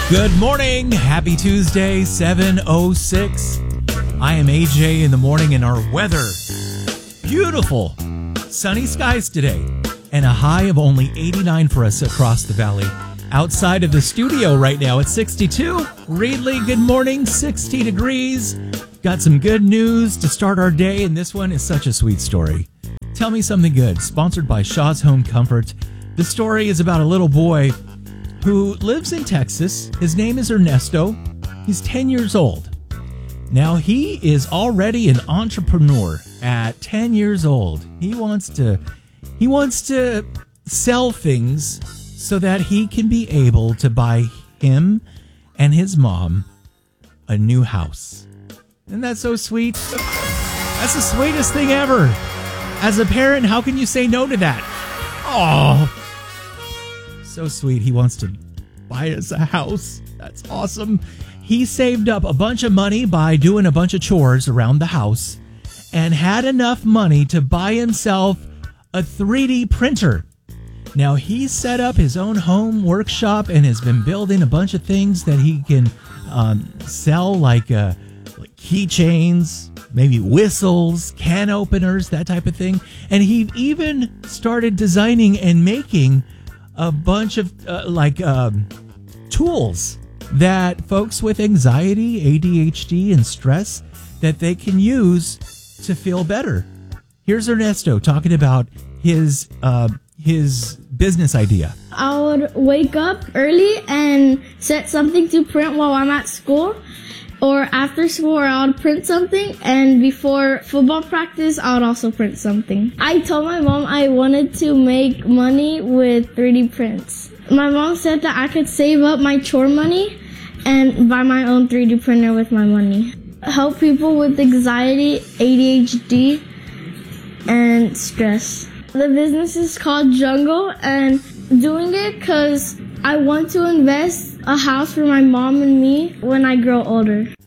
Good morning. Happy Tuesday, 7:06. I am AJ in the morning, and our weather, beautiful. Sunny skies today, and a high of only 89 for us across the valley. Outside of the studio right now, it's 62. Reedley, good morning, 60 degrees. Got some good news to start our day, and this one is such a sweet story. Tell Me Something Good, sponsored by Shaw's Home Comfort. The story is about a little boy who lives in Texas. His name is Ernesto. He's 10 years old. Now, he is already an entrepreneur at 10 years old. He wants to sell things so that he can be able to buy him and his mom a new house. Isn't that so sweet? That's the sweetest thing ever. As a parent, how can you say no to that? Oh, so sweet. He wants to buy us a house. That's awesome. He saved up a bunch of money by doing a bunch of chores around the house and had enough money to buy himself a 3D printer. Now, he set up his own home workshop and has been building a bunch of things that he can sell, like keychains, maybe whistles, can openers, that type of thing. And he even started designing and making a bunch of tools that folks with anxiety, ADHD, and stress, that they can use to feel better. Here's Ernesto talking about his business idea. I would wake up early and set something to print while I'm at school, or after school, or I would print something, and before football practice, I would also print something. I told my mom I wanted to make money with 3D prints. My mom said that I could save up my chore money and buy my own 3D printer with my money. Help people with anxiety, ADHD, and stress. The business is called Jungle, and doing it because I want to invest a house for my mom and me when I grow older.